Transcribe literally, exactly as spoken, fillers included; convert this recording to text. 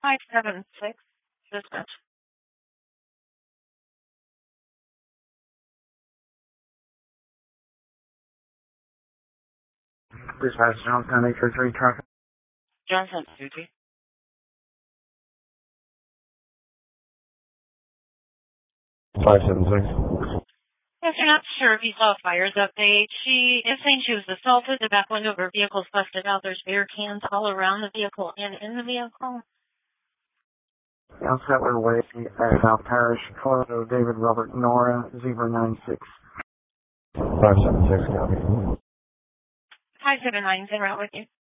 five seven six, dispatch. Dispatch Johnson, eight three three traffic. Johnson, duty. five seven six. Yes, you're not sure if you saw a fires update. She is saying she was assaulted. The back window of her vehicle is busted out. There's beer cans all around the vehicle and in the vehicle. Al Settler Way at South Parish, Colorado, David Robert Nora, Zebra nine six. five seven six, copy. five seven nine is en route with you.